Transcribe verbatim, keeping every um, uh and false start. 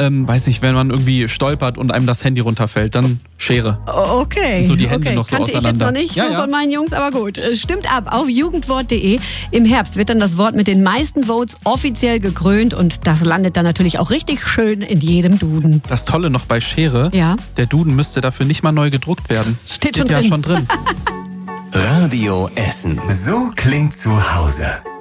ähm, weiß nicht, wenn man irgendwie stolpert und einem das Handy runterfällt, dann Schere. Okay. Und so die Hände okay. noch so Kannte auseinander. ich jetzt noch nicht ja, so ja. von meinen Jungs, aber gut. Stimmt ab auf jugendwort punkt de. Im Herbst wird dann das Wort mit den meisten Votes offiziell gekrönt und das landet dann natürlich auch richtig schön in jedem Duden. Das Tolle noch bei Schere, Ja. der Duden müsste dafür nicht mal neu gedruckt werden. Steht schon ja drin. schon drin. Radio Essen. So klingt zu Hause.